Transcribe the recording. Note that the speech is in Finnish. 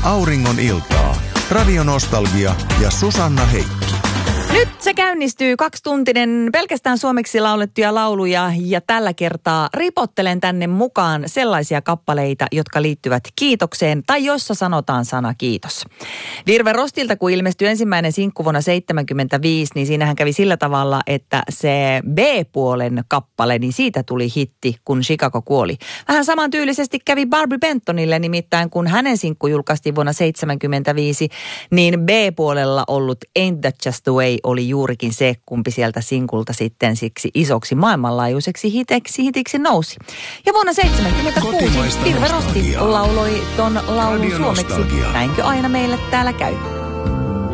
Auringon iltaa. Radio Nostalgia ja Susanna Heikki. Nyt se käynnistyy 2-tuntinen pelkästään suomeksi laulettuja lauluja ja tällä kertaa ripottelen tänne mukaan sellaisia kappaleita, jotka liittyvät kiitokseen tai jossa sanotaan sana kiitos. Virve Rostilta, kun ilmestyi ensimmäinen sinkku vuonna 1975, niin siinähän kävi sillä tavalla, että se B-puolen kappale, niin siitä tuli hitti, kun Chicago kuoli. Vähän samantyylisesti kävi Barbie Bentonille, nimittäin kun hänen sinkku julkaistiin vuonna 1975, niin B-puolella ollut Ain't That Just the Way oli juurikin se, kumpi sieltä sinkulta sitten siksi isoksi maailmanlaajuiseksi hitiksi nousi. Ja vuonna 1976 Virve Rosti lauloi ton laulun suomeksi. Näinkö aina meille täällä käy?